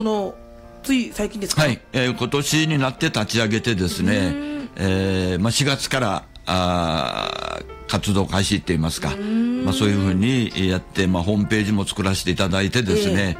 つい最近ですか？ はい、今年になって立ち上げてですね、4月から活動開始って言いますか、そういうふうにやって、ホームページも作らせていただいてですね、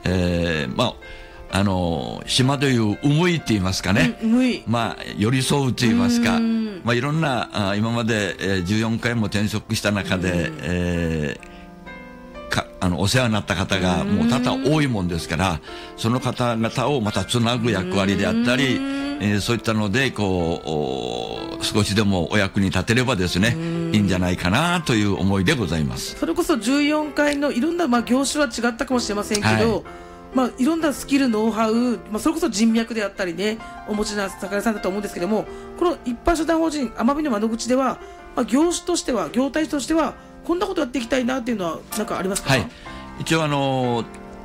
島でいう思いって言いますかね、寄り添うと言いますか、いろんな今まで、14回も転職した中で、お世話になった方がもう多々多いもんですから、その方々をまたつなぐ役割であったり、そういったので少しでもお役に立てればですね、いいんじゃないかなという思いでございます。 それこそ14回のいろんな、業種は違ったかもしれませんけど、いろんなスキル、ノウハウ、それこそ人脈であったりね、お持ちな酒屋さんだと思うんですけども、この一般社団法人奄美の窓口では、業種としては、業態としてはこんなことやっていきたいなっていうのは何かありますか？ はい、一応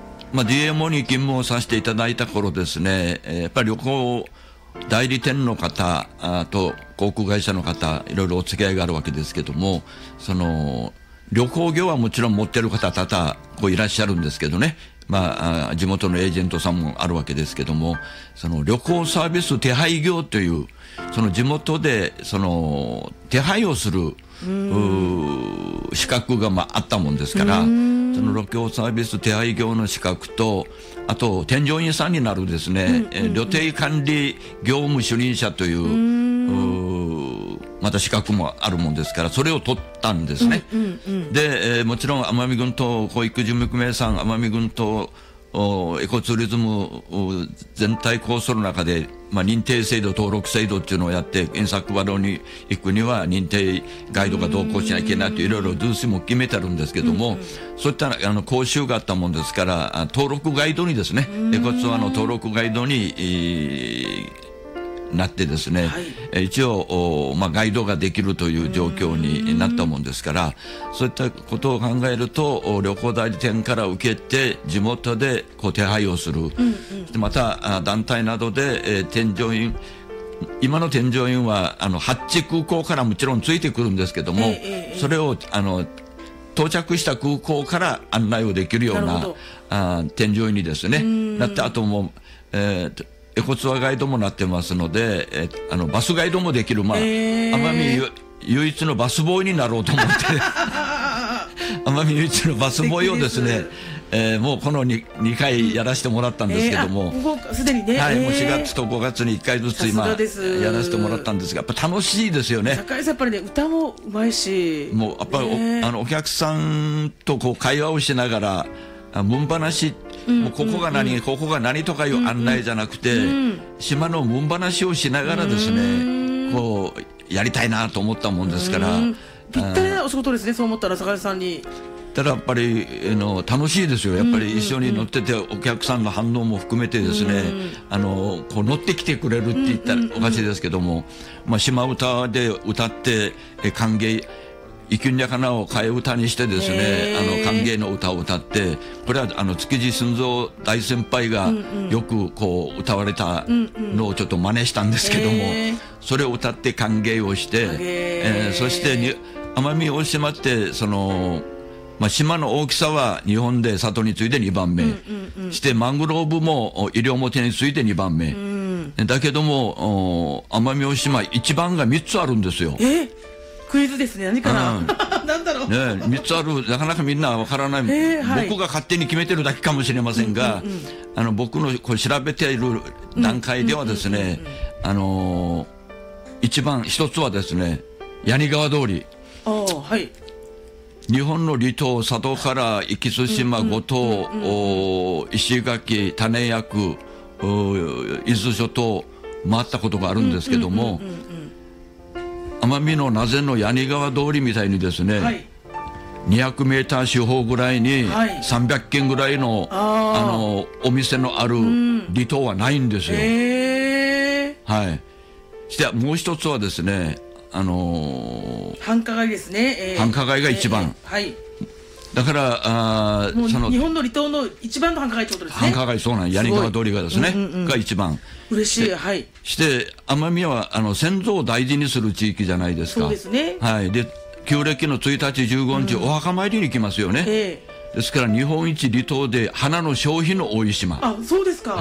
DMO に勤務をさせていただいた頃ですね、やっぱり旅行代理店の方と航空会社の方、いろいろお付き合いがあるわけですけども、その旅行業はもちろん持ってる方多々いらっしゃるんですけどね、地元のエージェントさんもあるわけですけども、その旅行サービス手配業というその地元でその手配をする資格があったもんですから、その旅行サービス手配業の資格と、あと添乗員さんになるですね、旅程管理業務主任者というまた資格もあるもんですから、それを取ったんですね。で、もちろん奄美群島保育事務組合さん、奄美群島エコツーリズム全体構想の中で、認定制度、登録制度っていうのをやって、遠作場に行くには認定ガイドが同行しなきゃいけないといろいろルールも決めてあるんですけども、そういった講習があったもんですから、登録ガイドにですね、エコツアーの登録ガイドになってですね、一応、ガイドができるという状況になったもんですから、そういったことを考えると、旅行代理店から受けて地元で手配をする、また団体などで、添乗員、今の添乗員はハッチ空港からもちろんついてくるんですけども、それを到着した空港から案内をできるような添乗員にですねなって、あともエコツアーガイドもなってますので、バスガイドもできる、奄美唯一のバスボーイになろうと思って奄美唯一のバスボーイをですね、もうこの 2回やらせてもらったんですけども、 もうすでにね、 もう4月と5月に1回ずつ今やらせてもらったんですが、やっぱ楽しいですよね。 酒井さんやっぱりね、歌もうまいし、 もうやっぱりお客さんと会話をしながら文話、もうここが何、ここが何とかいう案内じゃなくて、島の文話をしながらですね、やりたいなと思ったもんですから、 ぴったりなお仕事ですね。そう思ったら酒井さんに。 ただやっぱり楽しいですよ。やっぱり一緒に乗ってて、お客さんの反応も含めてですね、乗ってきてくれるって言ったらおかしいですけども、島唄で歌って歓迎、生きんじゃかなを替え歌にしてですね、歓迎の歌を歌って、これは築地寸蔵大先輩がよく歌われたのをちょっと真似したんですけども、それを歌って歓迎をして、そして奄美大島って島の大きさは日本で里に次いで2番目、してマングローブも西表に次いで2番目、だけども奄美大島1番が3つあるんですよ。 クイズですね。何かな、なんだろう、 3つある。なかなかみんなわからない、僕が勝手に決めてるだけかもしれませんが、僕の調べている段階ではですね、一番一つはですね、八木川通り。日本の離島、佐渡から壱岐対馬、五島、石垣、種子、伊豆諸島回ったことがあるんですけども、奄美の名瀬の八木川通りみたいにですね、200メーター四方ぐらいに300軒ぐらいの、お店のある離島はないんですよ。してもう一つはですね、 繁華街ですね。 繁華街が一番。だからもう日本の離島の一番の繁華街ってことですね。 繁華街、そうなん、八木川通りがですね、が一番。 嬉しい。 して奄美は先祖を大事にする地域じゃないですか。 そうですね。 で旧暦の1日15日、お墓参りに行きますよね。 ですから日本一離島で花の消費の多い島。 あ、そうですか。